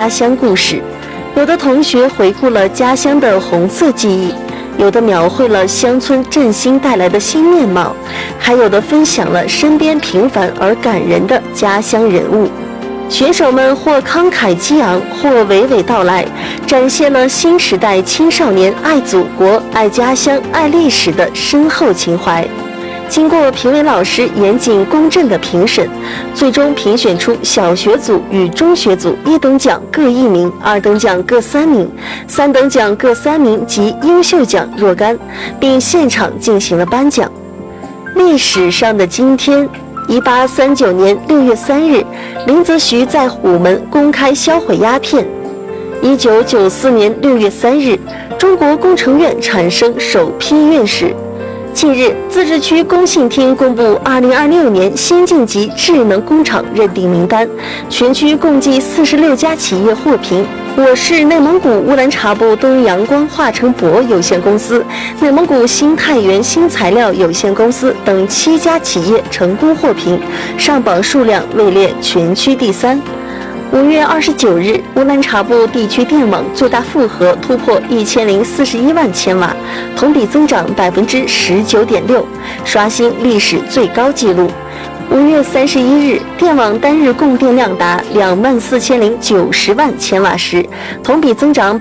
家乡故事。有的同学回顾了家乡的红色记忆，有的描绘了乡村振兴带来的新面貌，还有的分享了身边平凡而感人的家乡人物。选手们或慷慨激昂，或娓娓道来，展现了新时代青少年爱祖国、爱家乡、爱历史的深厚情怀。经过评委老师严谨公正的评审，最终评选出小学组与中学组1等奖各1名，2等奖各3名，3等奖各3名及优秀奖若干，并现场进行了颁奖。历史上的今天，1839年6月3日，林则徐在虎门公开销毁鸦片。1994年6月3日，中国工程院产生首批院士。近日，自治区工信厅公布2026年先进级智能工厂认定名单，全区共计46家企业获评。我市内蒙古乌兰察布东阳光化成铂有限公司、内蒙古新太原新材料有限公司等7家企业成功获评，上榜数量位列全区第3。5月29日，乌兰察布地区电网最大负荷突破1041万千瓦，同比增长19.6%，刷新历史最高纪录。5月31日，电网单日供电量达24090万千瓦时，同比增长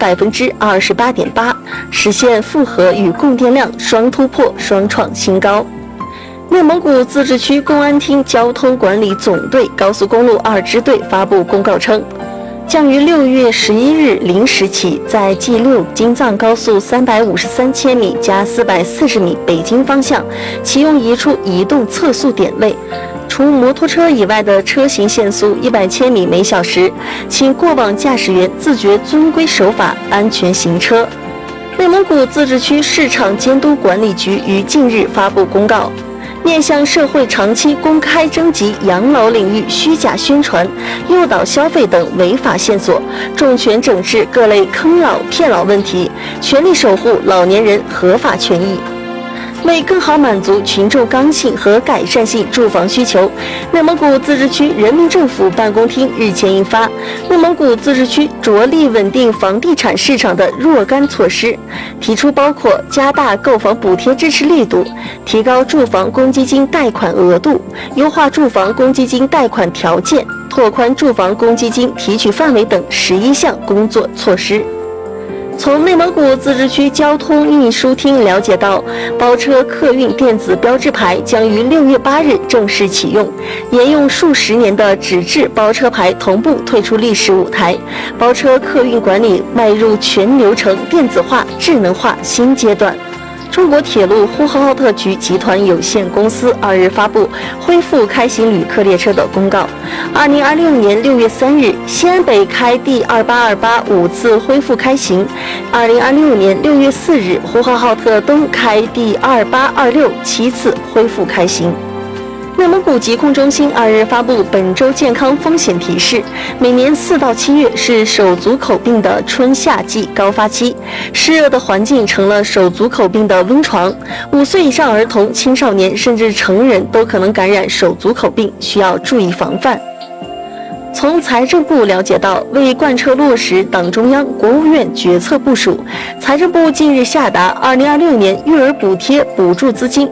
28.8%，实现负荷与供电量双突破，双创新高。内蒙古自治区公安厅交通管理总队高速公路2支队发布公告称，将于6月11日0时起，在 G6 京藏高速353千米加440米北京方向启用一处移动测速点位，除摩托车以外的车行限速100千米每小时，请过往驾驶员自觉遵规守法，安全行车。内蒙古自治区市场监督管理局于近日发布公告，面向社会长期公开征集养老领域虚假宣传、诱导消费等违法线索，重拳整治各类坑老骗老问题，全力守护老年人合法权益。为更好满足群众刚性和改善性住房需求，内蒙古自治区人民政府办公厅日前印发《内蒙古自治区着力稳定房地产市场的若干措施》，提出包括加大购房补贴支持力度、提高住房公积金贷款额度、优化住房公积金贷款条件、拓宽住房公积金提取范围等11项工作措施。从内蒙古自治区交通运输厅了解到，包车客运电子标志牌将于6月8日正式启用，沿用数十年的纸质包车牌同步退出历史舞台，包车客运管理迈入全流程电子化、智能化新阶段。中国铁路呼和浩特局集团有限公司2日发布恢复开行旅客列车的公告。2026年6月3日，西安北开第2828 5次恢复开行；2026年6月4日，呼和浩特东开第2826 7次恢复开行。内蒙古疾控中心2日发布本周健康风险提示，每年4到7月是手足口病的春夏季高发期，湿热的环境成了手足口病的温床，5岁以上儿童、青少年甚至成人都可能感染手足口病，需要注意防范。从财政部了解到，为贯彻落实党中央、国务院决策部署，财政部近日下达2026年育儿补贴补助资金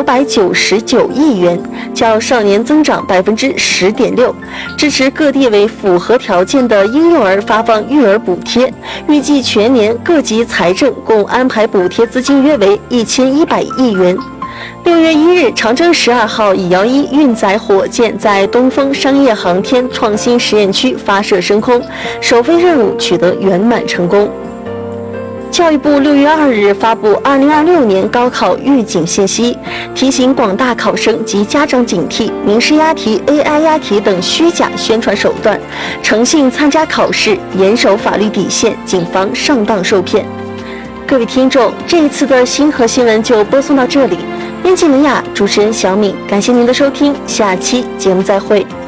999亿元，较上年增长10.6%，支持各地为符合条件的婴幼儿发放育儿补贴。预计全年各级财政共安排补贴资金约为1100亿元。6月1日，长征12号乙幺1运载火箭在东风商业航天创新实验区发射升空，首飞任务取得圆满成功。教育部6月2日发布2026年高考预警信息，提醒广大考生及家长警惕明示押题、AI 押题等虚假宣传手段，诚信参加考试，严守法律底线，谨防上当受骗。各位听众，这一次的星河新闻就播送到这里。编辑文雅，主持人小敏，感谢您的收听，下期节目再会。